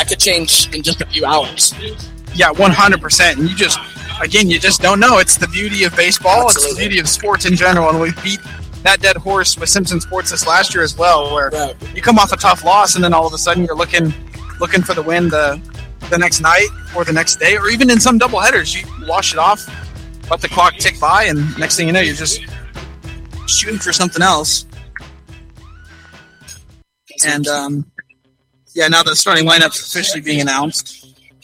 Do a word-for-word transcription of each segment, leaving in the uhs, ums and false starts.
could change in just a few hours. Yeah, one hundred percent. And you just, again, you just don't know. It's the beauty of baseball. Absolutely. It's the beauty of sports in general. And we beat that dead horse with Simpson Sports this last year as well, where Right. you come off a tough loss and then all of a sudden you're looking looking for the win the the next night or the next day, or even in some doubleheaders. You wash it off, let the clock tick by, and next thing you know, you're just shooting for something else. And, um, yeah, now the starting lineup's officially being announced.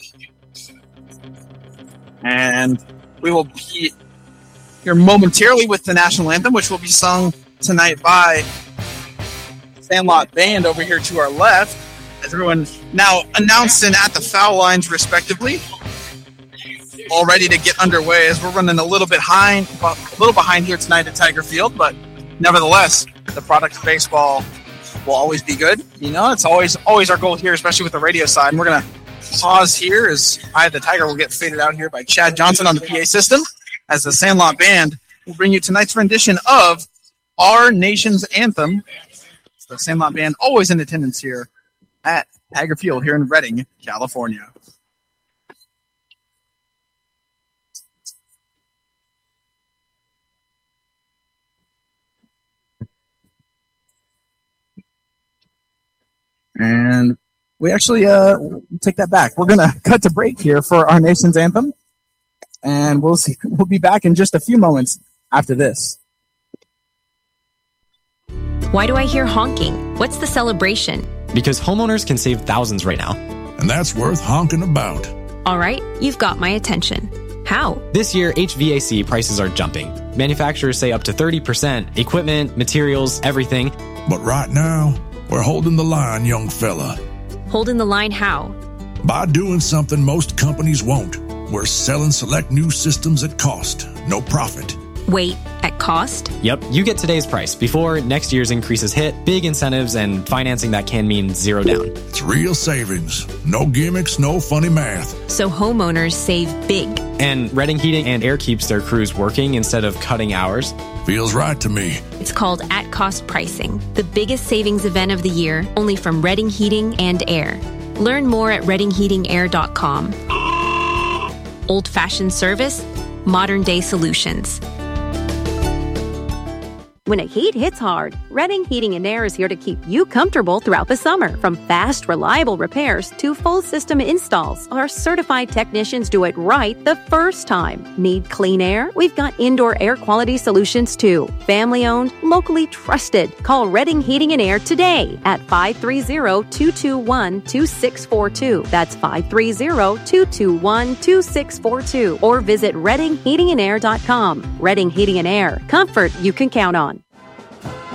And we will be here momentarily with the national anthem, which will be sung tonight by Sandlot Band over here to our left. As everyone now announced and at the foul lines, respectively, all ready to get underway as we're running a little bit behind, a little behind here tonight at Tiger Field, but nevertheless, the product of baseball will always be good. You know, it's always always our goal here, especially with the radio side. And we're gonna pause here as I, the Tiger, will get faded out here by Chad Johnson on the P A system, as the Sandlot Band will bring you tonight's rendition of Our Nation's Anthem. The Sandlot Band always in attendance here at Tiger Field here in Redding, California. And we actually uh, take that back. We're going to cut to break here for Our Nation's Anthem. And we'll see. We'll be back in just a few moments after this. Why do I hear honking? What's the celebration? Because homeowners can save thousands right now. And that's worth honking about. All right, you've got my attention. How? This year, H V A C prices are jumping. Manufacturers say up to thirty percent. Equipment, materials, everything. But right now, we're holding the line, young fella. Holding the line how? By doing something most companies won't. We're selling select new systems at cost, no profit. Wait, at cost? Yep, you get today's price before next year's increases hit, big incentives, and financing that can mean zero down. It's real savings. No gimmicks, no funny math. So homeowners save big. And Redding Heating and Air keeps their crews working instead of cutting hours. Feels right to me. It's called at-cost pricing, the biggest savings event of the year, only from Redding Heating and Air. Learn more at redding heating air dot com. Old-fashioned service, modern-day solutions. When a heat hits hard, Redding Heating and Air is here to keep you comfortable throughout the summer. From fast, reliable repairs to full system installs, our certified technicians do it right the first time. Need clean air? We've got indoor air quality solutions too. Family owned, locally trusted. Call Redding Heating and Air today at five three zero, two two one, two six four two. That's five three zero, two two one, two six four two. Or visit redding heating and air dot com. Redding Heating and Air. Comfort you can count on.